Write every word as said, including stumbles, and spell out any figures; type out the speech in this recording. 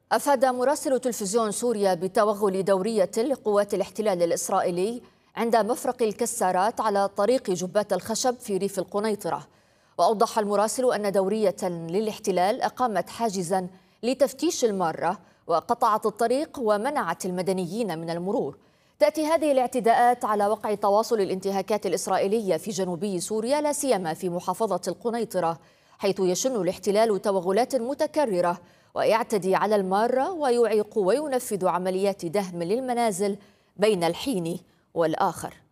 أفاد مراسل تلفزيون سوريا بتوغل دورية لقوات الاحتلال الإسرائيلي عند مفرق الكسارات على طريق جبات الخشب في ريف القنيطرة. وأوضح المراسل أن دورية للاحتلال أقامت حاجزا لتفتيش المارة وقطعت الطريق ومنعت المدنيين من المرور. تأتي هذه الاعتداءات على وقع تواصل الانتهاكات الإسرائيلية في جنوبي سوريا، لا سيما في محافظة القنيطرة، حيث يشن الاحتلال توغلات متكررة ويعتدي على المارة ويعيق وينفذ عمليات دهم للمنازل بين الحين والآخر.